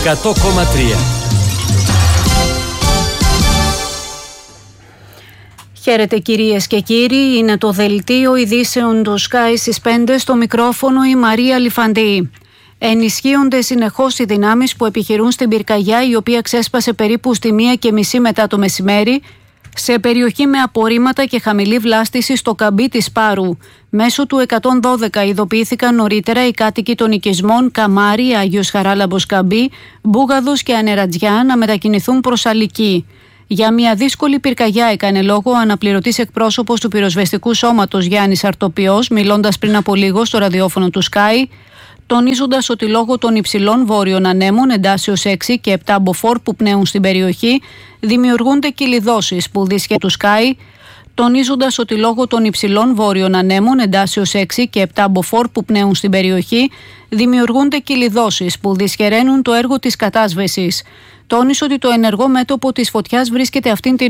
100,3. Χαίρετε κυρίες και κύριοι, είναι το δελτίο ειδήσεων του Sky στις 5, στο μικρόφωνο η Μαρία Λιφαντή. Ενισχύονται συνεχώς οι δυνάμεις που επιχειρούν στην πυρκαγιά, η οποία ξέσπασε περίπου στη 1:30 μετά το μεσημέρι, σε περιοχή με απορρίμματα και χαμηλή βλάστηση στο καμπί της Πάρου. Μέσω του 112 ειδοποιήθηκαν νωρίτερα οι κάτοικοι των οικισμών Καμάρι, Άγιος Χαράλαμπος Καμπί, Μπούγαδος και Ανερατζιά να μετακινηθούν προς Αλική. Για μια δύσκολη πυρκαγιά έκανε λόγο ο αναπληρωτής εκπρόσωπος του πυροσβεστικού σώματος Γιάννης Αρτοπιός, μιλώντας πριν από λίγο στο ραδιόφωνο του Sky, τονίζοντας ότι λόγω των υψηλών βόρειων ανέμων εντάσεως 6 και 7 μποφόρ που πνέουν στην περιοχή δημιουργούνται κυλιδώσεις που δυσχεραίνουν του Sky, τονίζοντας ότι λόγω των υψηλών βόρειων ανέμων εντάσεως 6 και 7 μποφόρ που πνέουν στην περιοχή δημιουργούνται κυλιδώσεις που δυσχεραίνουν το έργο της κατάσβεσης. Τόνισε ότι το ενεργό μέτωπο της φωτιάς βρίσκεται αυτήν την